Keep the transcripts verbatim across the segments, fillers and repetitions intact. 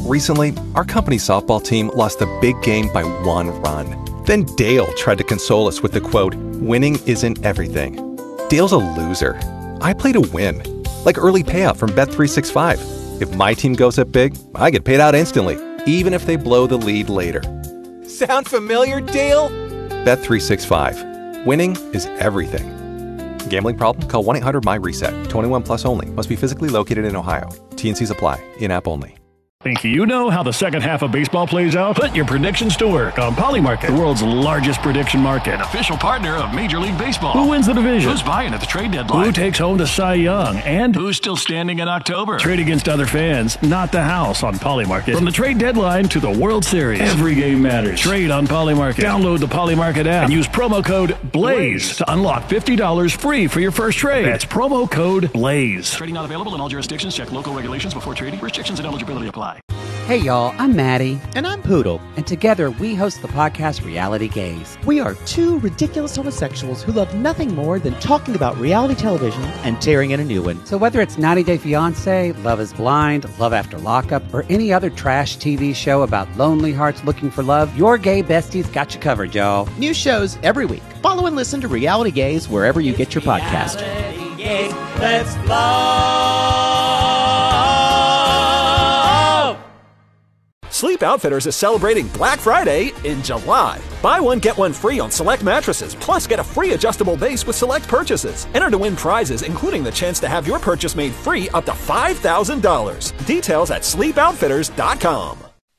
Recently, our company softball team lost a big game by one run. Then Dale tried to console us with the quote, "Winning isn't everything." Dale's a loser. I play to win. Like early payout from Bet three sixty-five. If my team goes up big, I get paid out instantly, even if they blow the lead later. Sound familiar, Dale? Bet three sixty-five. Winning is everything. Gambling problem? Call one eight hundred M Y RESET. twenty-one plus only. Must be physically located in Ohio. T and Cs apply. In-app only. Think you know how the second half of baseball plays out? Put your predictions to work on Polymarket, the world's largest prediction market. An official partner of Major League Baseball. Who wins the division? Who's buying at the trade deadline? Who takes home the Cy Young? And who's still standing in October? Trade against other fans, not the house on Polymarket. From the trade deadline to the World Series, every game matters. Trade on Polymarket. Download the Polymarket app and use promo code BLAZE to unlock fifty dollars free for your first trade. That's promo code BLAZE. Trading not available in all jurisdictions. Check local regulations before trading. Restrictions and eligibility apply. Hey y'all, I'm Maddie. And I'm Poodle. And together we host the podcast Reality Gaze. We are two ridiculous homosexuals who love nothing more than talking about reality television and tearing in a new one. So whether it's ninety day fiancé, Love is Blind, Love After Lockup, or any other trash T V show about lonely hearts looking for love, your gay besties got you covered, y'all. New shows every week. Follow and listen to Reality Gaze wherever you get your podcast. Gaze. Let's love. Sleep Outfitters is celebrating Black Friday in July. Buy one, get one free on select mattresses, plus get a free adjustable base with select purchases. Enter to win prizes, including the chance to have your purchase made free up to five thousand dollars. Details at sleep outfitters dot com.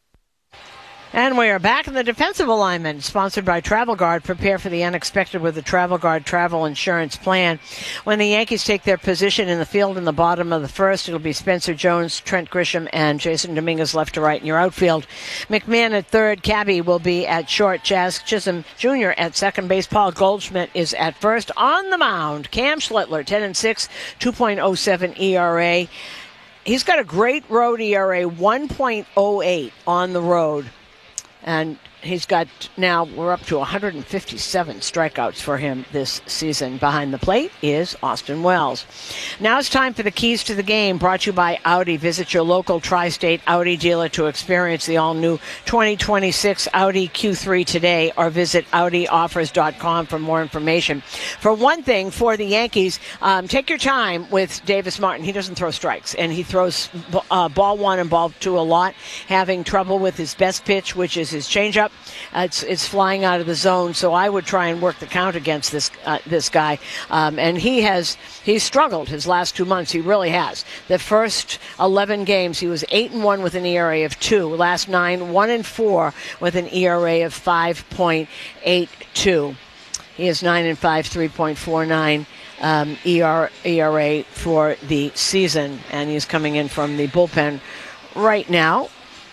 And we are back in the defensive alignment, sponsored by Travel Guard. Prepare for the unexpected with the Travel Guard travel insurance plan. When the Yankees take their position in the field in the bottom of the first, it'll be Spencer Jones, Trent Grisham, and Jason Dominguez left to right in your outfield. McMahon at third. Cabby will be at short. Jazz Chisholm Junior at second base. Paul Goldschmidt is at first. On the mound, Cam Schlittler, ten and six, two point oh seven E R A. He's got a great road E R A, one point oh eight on the road. And he's got, now we're up to one hundred fifty-seven strikeouts for him this season. Behind the plate is Austin Wells. Now it's time for the keys to the game, brought to you by Audi. Visit your local tri-state Audi dealer to experience the all-new twenty twenty-six Audi Q three today, or visit Audi Offers dot com for more information. For one thing, for the Yankees, um, take your time with Davis Martin. He doesn't throw strikes, and he throws uh, ball one and ball two a lot, having trouble with his best pitch, which is his changeup. Uh, it's it's flying out of the zone, so I would try and work the count against this uh, this guy. Um, and he has he's struggled his last two months. He really has. The first eleven games, he was eight and one with an E R A of two. Last nine, one and four with an E R A of five point eight two. He is nine and five, three point four nine. Um, E R A for the season, and he's coming in from the bullpen right now.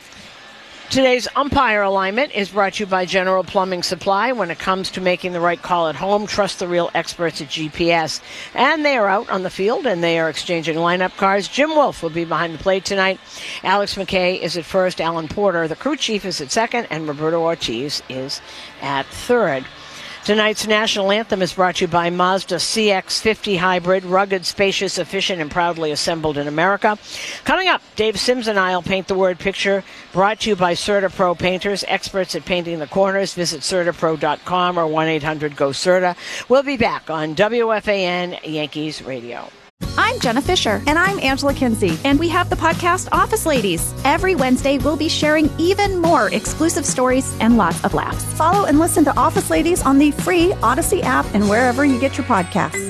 Today's umpire alignment is brought to you by General Plumbing Supply. When it comes to making the right call at home, trust the real experts at G P S. And they are out on the field, and they are exchanging lineup cards. Jim Wolf will be behind the plate tonight. Alex McKay is at first. Alan Porter, the crew chief, is at second. And Roberto Ortiz is at third. Tonight's national anthem is brought to you by Mazda C X fifty Hybrid, rugged, spacious, efficient, and proudly assembled in America. Coming up, Dave Sims and I will paint the word picture, brought to you by CertaPro Painters, experts at painting the corners. Visit Certa Pro dot com or one eight hundred go Certa. We'll be back on W F A N Yankees Radio. I'm Jenna Fisher. And I'm Angela Kinsey. And we have the podcast Office Ladies. Every Wednesday, we'll be sharing even more exclusive stories and lots of laughs. Follow and listen to Office Ladies on the free Odyssey app and wherever you get your podcasts.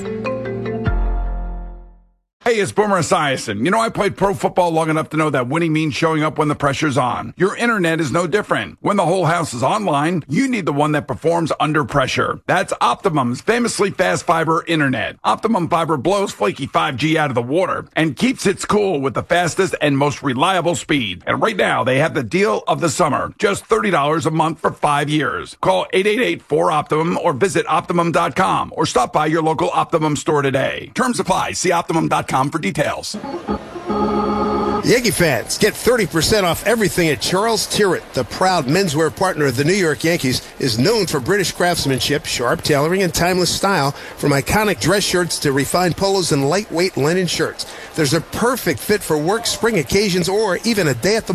Hey, it's Boomer Esiason. You know, I played pro football long enough to know that winning means showing up when the pressure's on. Your internet is no different. When the whole house is online, you need the one that performs under pressure. That's Optimum's famously fast fiber internet. Optimum Fiber blows flaky five G out of the water and keeps it cool with the fastest and most reliable speed. And right now, they have the deal of the summer. Just thirty dollars a month for five years. Call eight eight eight four Optimum or visit Optimum dot com or stop by your local Optimum store today. Terms apply. See Optimum dot com for details. Yankee fans, get thirty percent off everything at Charles Tyrrell. The proud menswear partner of the New York Yankees is known for British craftsmanship, sharp tailoring, and timeless style, from iconic dress shirts to refined polos and lightweight linen shirts. There's a perfect fit for work, spring occasions, or even a day at the